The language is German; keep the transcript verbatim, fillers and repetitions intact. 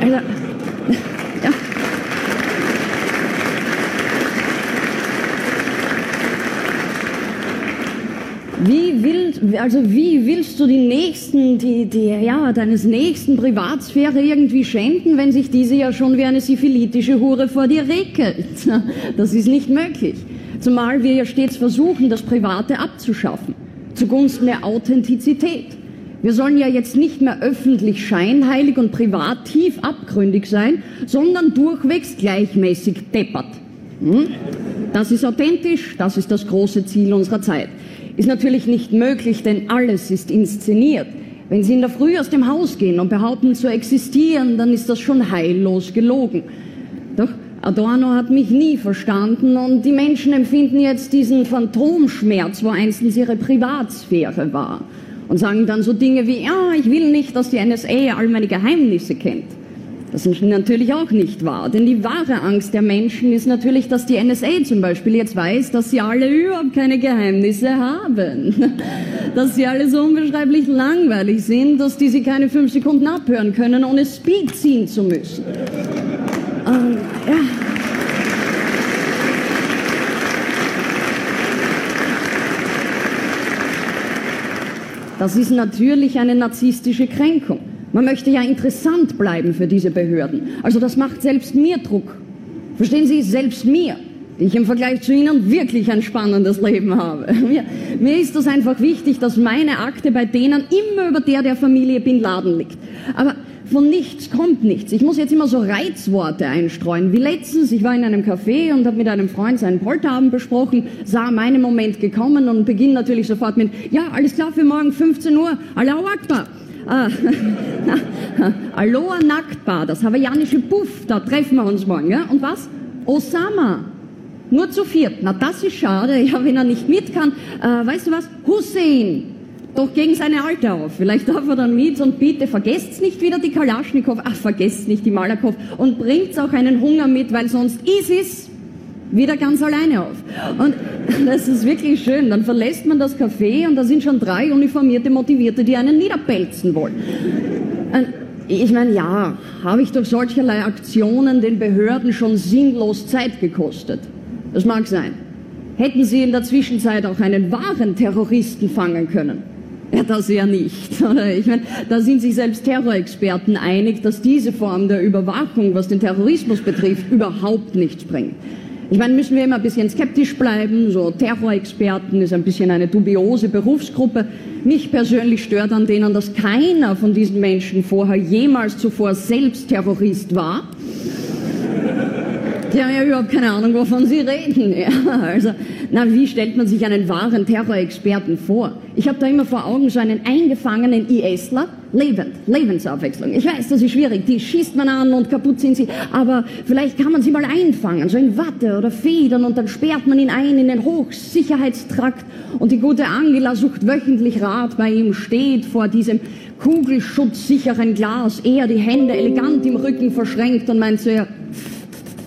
Also, ja. Wie willst, also wie willst du die nächsten, die, die, ja, deines nächsten Privatsphäre irgendwie schenken, wenn sich diese ja schon wie eine syphilitische Hure vor dir regelt? Das ist nicht möglich. Zumal wir ja stets versuchen, das Private abzuschaffen, zugunsten der Authentizität. Wir sollen ja jetzt nicht mehr öffentlich scheinheilig und privat tief abgründig sein, sondern durchwegs gleichmäßig deppert. Hm? Das ist authentisch, das ist das große Ziel unserer Zeit. Ist natürlich nicht möglich, denn alles ist inszeniert. Wenn Sie in der Früh aus dem Haus gehen und behaupten zu existieren, dann ist das schon heillos gelogen. Doch Adorno hat mich nie verstanden und die Menschen empfinden jetzt diesen Phantomschmerz, wo einstens ihre Privatsphäre war. Und sagen dann so Dinge wie, ja, ich will nicht, dass die N S A all meine Geheimnisse kennt. Das ist natürlich auch nicht wahr, denn die wahre Angst der Menschen ist natürlich, dass die N S A zum Beispiel jetzt weiß, dass sie alle überhaupt keine Geheimnisse haben. Dass sie alle so unbeschreiblich langweilig sind, dass die sie keine fünf Sekunden abhören können, ohne Speed ziehen zu müssen. Ähm, ja. Das ist natürlich eine narzisstische Kränkung. Man möchte ja interessant bleiben für diese Behörden. Also das macht selbst mir Druck. Verstehen Sie, selbst mir, die ich im Vergleich zu Ihnen wirklich ein spannendes Leben habe. Mir, mir ist das einfach wichtig, dass meine Akte bei denen immer über der der Familie Bin Laden liegt. Aber von nichts kommt nichts. Ich muss jetzt immer so Reizworte einstreuen. Wie letztens, ich war in einem Café und habe mit einem Freund seinen Polterabend besprochen, sah meinen Moment gekommen und beginne natürlich sofort mit, ja, alles klar für morgen fünfzehn Uhr, Allahu Akbar. Ah, Aloha Nacktbar, das hawaiianische Puff, da treffen wir uns morgen, ja? Und was? Osama. Nur zu viert. Na, das ist schade, ja, wenn er nicht mit kann. Äh, weißt du was? Hussein. Doch gegen seine Alte auf. Vielleicht darf er dann mit und bitte vergesst nicht wieder die Kalaschnikow. Ach, vergesst nicht die Malakow. Und bringt's auch einen Hunger mit, weil sonst ISIS wieder ganz alleine auf. Und das ist wirklich schön. Dann verlässt man das Café und da sind schon drei uniformierte Motivierte, die einen niederpelzen wollen. Ich meine, ja, habe ich durch solcherlei Aktionen den Behörden schon sinnlos Zeit gekostet. Das mag sein. Hätten sie in der Zwischenzeit auch einen wahren Terroristen fangen können? Ja, das ja nicht. Oder? Ich meine, da sind sich selbst Terrorexperten einig, dass diese Form der Überwachung, was den Terrorismus betrifft, überhaupt nichts bringt. Ich meine, müssen wir immer ein bisschen skeptisch bleiben. So Terrorexperten ist ein bisschen eine dubiose Berufsgruppe. Mich persönlich stört an denen, dass keiner von diesen Menschen vorher jemals zuvor selbst Terrorist war. Die haben ja überhaupt keine Ahnung, wovon sie reden. Ja, also, na, wie stellt man sich einen wahren Terrorexperten vor? Ich habe da immer vor Augen so einen eingefangenen ISler. Lebend, Lebensabwechslung. Ich weiß, das ist schwierig. Die schießt man an und kaputt sind sie. Aber vielleicht kann man sie mal einfangen, so in Watte oder Federn, und dann sperrt man ihn ein in den Hochsicherheitstrakt. Und die gute Angela sucht wöchentlich Rat bei ihm, steht vor diesem kugelschutzsicheren Glas, er die Hände elegant im Rücken verschränkt und meint so, ja,